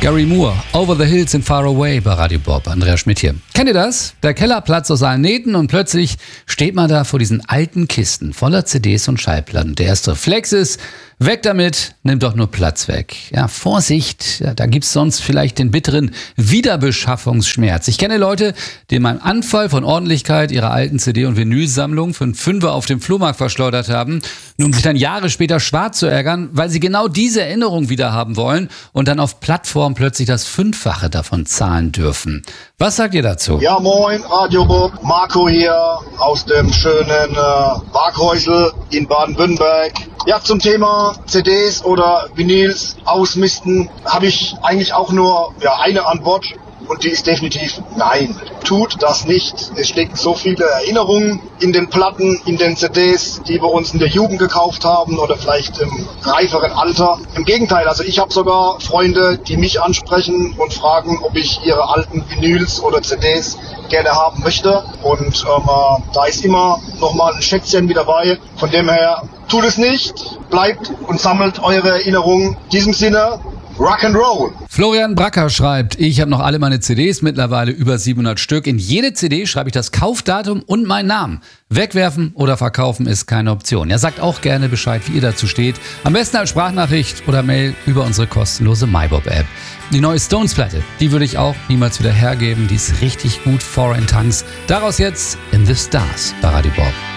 Gary Moore, Over the Hills and Far Away bei Radio Bob. Andreas Schmidt hier. Kennt ihr das? Der Keller platzt aus allen Nähten und plötzlich steht man da vor diesen alten Kisten voller CDs und Schallplatten. Der erste Reflex ist, weg damit, nimmt doch nur Platz weg. Ja, Vorsicht, da gibt's sonst vielleicht den bitteren Wiederbeschaffungsschmerz. Ich kenne Leute, die in einem Anfall von Ordentlichkeit ihre alten CD- und Vinylsammlung für einen Fünfer auf dem Flohmarkt verschleudert haben, nur um sich dann Jahre später schwarz zu ärgern, weil sie genau diese Erinnerung wieder haben wollen und dann auf Plattformen plötzlich das Fünffache davon zahlen dürfen. Was sagt ihr dazu? Ja, moin, Radio Bob. Marco hier aus dem schönen Waghäusel in Baden-Württemberg. Ja, zum Thema CDs oder Vinyls ausmisten habe ich eigentlich auch nur eine Antwort. Und die ist definitiv nein. Tut das nicht. Es stecken so viele Erinnerungen in den Platten, in den CDs, die wir uns in der Jugend gekauft haben oder vielleicht im reiferen Alter. Im Gegenteil, also ich habe sogar Freunde, die mich ansprechen und fragen, ob ich ihre alten Vinyls oder CDs gerne haben möchte. Und da ist immer nochmal ein Schätzchen mit dabei. Von dem her, tut es nicht. Bleibt und sammelt eure Erinnerungen. In diesem Sinne, Rock'n'Roll. Florian Bracker schreibt, ich habe noch alle meine CDs, mittlerweile über 700 Stück. In jede CD schreibe ich das Kaufdatum und meinen Namen. Wegwerfen oder verkaufen ist keine Option. Ja, sagt auch gerne Bescheid, wie ihr dazu steht. Am besten als Sprachnachricht oder Mail über unsere kostenlose MyBob-App. Die neue Stones-Platte, die würde ich auch niemals wieder hergeben. Die ist richtig gut, Foreign Tongues. Daraus jetzt In the Stars bei Radio Bob.